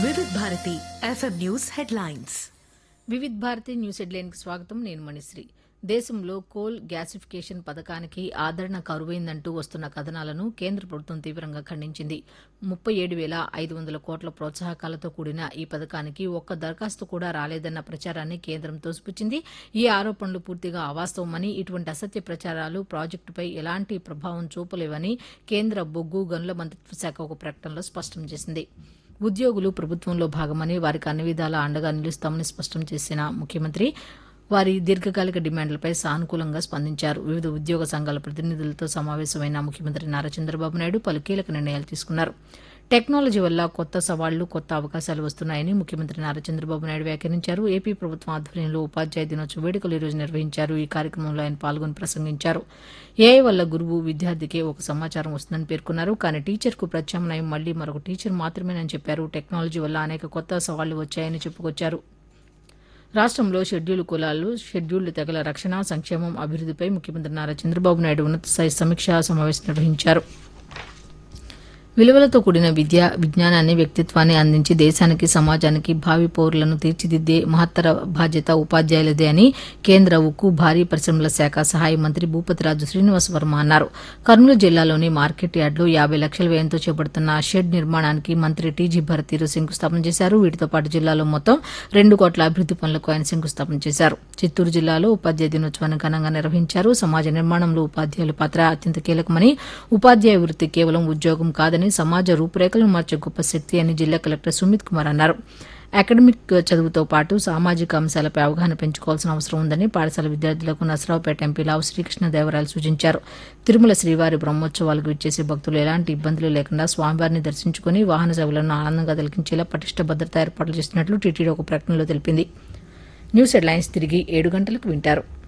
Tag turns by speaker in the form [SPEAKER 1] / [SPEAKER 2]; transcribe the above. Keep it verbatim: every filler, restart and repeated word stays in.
[SPEAKER 1] Vividh Bharati FM news headlines.
[SPEAKER 2] Vividh Bharati news హెడ్లైన్కి స్వాగతం. నేను మణిశ్రీ. దేశంలో కోల్ గ్యాసిఫికేషన్ పథకానికి ఆదరణ కరువైందంటూ వస్తున్న కథనాలను కేంద్ర ప్రభుత్వం తీవ్రంగా ఖండించింది. ముప్పై ఏడు వేల ఐదు వందల కోట్ల ప్రోత్సాహకాలతో కూడిన ఈ పథకానికి ఒక్క దరఖాస్తు కూడా రాలేదన్న ప్రచారాన్ని కేంద్రం తోసిపుచ్చింది. ఈ ఆరోపణలు పూర్తిగా అవాస్తవమని, ఇటువంటి అసత్య ప్రచారాలు ప్రాజెక్టుపై ఎలాంటి ప్రభావం చూపలేవని కేంద్ర బొగ్గు గనుల మంత్రిత్వ శాఖ ఒక ప్రకటనలో స్పష్టం చేసింది. ఉద్యోగులు ప్రభుత్వంలో భాగమని, వారికి అన్ని విధాలా అండగా నిలుస్తామని స్పష్టం చేసిన ముఖ్యమంత్రి వారి దీర్ఘకాలిక డిమాండ్లపై సానుకూలంగా స్పందించారు. వివిధ ఉద్యోగ సంఘాల ప్రతినిధులతో సమావేశమైన ముఖ్యమంత్రి నారా చంద్రబాబు నాయుడు పలు కీలక నిర్ణయాలు తీసుకున్నారు. టెక్నాలజీ వల్ల కొత్త సవాళ్లు, కొత్త అవకాశాలు వస్తున్నాయని ముఖ్యమంత్రి నారా చంద్రబాబు నాయుడు వ్యాఖ్యానించారు. ఏపీ ప్రభుత్వం ఆధ్వర్యంలో ఉపాధ్యాయ దినోత్సవ వేడుకలు ఈ రోజు నిర్వహించారు. ఈ కార్యక్రమంలో ఆయన పాల్గొని ప్రసంగించారు. ఏఐ వల్ల గురువు, విద్యార్థికే ఒక సమాచారం వస్తుందని పేర్కొన్నారు. కానీ టీచర్కు ప్రత్యామ్నాయం మళ్లీ మరొక టీచర్ మాత్రమేనని చెప్పారు. టెక్నాలజీ వల్ల అనేక కొత్త సవాళ్లు వచ్చాయని చెప్పుకొచ్చారు. రాష్ట్రంలో షెడ్యూల్ కులాలు, షెడ్యూల్డ్ తెగల రక్షణ, సంక్షేమం, అభివృద్దిపై ముఖ్యమంత్రి నారా చంద్రబాబు నాయుడు ఉన్నతస్థాయి సమీక్షా సమావేశం నిర్వహించారు. విలువలతో కూడిన విద్య, విజ్ఞానాన్ని, వ్యక్తిత్వాన్ని అందించి దేశానికి, సమాజానికి భావి పౌరులను తీర్చిదిద్దే మహత్తర బాధ్యత ఉపాధ్యాయులదే అని కేంద్ర ఉక్కు, భారీ పరిశ్రమల శాఖ సహాయ మంత్రి భూపతిరాజు శ్రీనివాస్ వర్మ అన్నారు. కర్నూలు జిల్లాలోని మార్కెట్ యార్డులో యాభై లక్షల వ్యయంతో చేపడుతున్న షెడ్ నిర్మాణానికి మంత్రి టీజీ భరత్ ఈరోజు శంకుస్థాపన చేశారు. వీటితో పాటు జిల్లాలో మొత్తం రెండు కోట్ల అభివృద్ది పనులకు ఆయన శంకుస్థాపన చేశారు. చిత్తూరు జిల్లాలో ఉపాధ్యాయ దినోత్సవాన్ని ఘనంగా నిర్వహించారు. సమాజ నిర్మాణంలో ఉపాధ్యాయుల పాత్ర అత్యంత కీలకమని, ఉపాధ్యాయ వృత్తి కేవలం ఉద్యోగం కాదని, సమాజ రూపురేఖలను మార్చే గొప్ప శక్తి అని జిల్లా కలెక్టర్ సుమిత్ కుమార్ అన్నారు. అకాడమిక్ చదువుతో పాటు సామాజిక అంశాలపై అవగాహన పెంచుకోవాల్సిన అవసరం ఉందని పాఠశాల విద్యార్థులకు నసరావుపేట ఎంపీ లావు శ్రీకృష్ణదేవరాయలు సూచించారు. తిరుమల శ్రీవారి బ్రహ్మోత్సవాలకు విచ్చేసే భక్తులు ఎలాంటి ఇబ్బందులు లేకుండా స్వామివారిని దర్శించుకుని వాహన సేవలను ఆనందంగా తిలకించేలా పటిష్ట భద్రతా ఏర్పాట్లు చేస్తున్నట్లు టీటీడీ ఒక ప్రకటనలో తెలిపింది. న్యూస్ హెడ్లైన్స్ తిరిగి ఏడు గంటలకు వింటారు.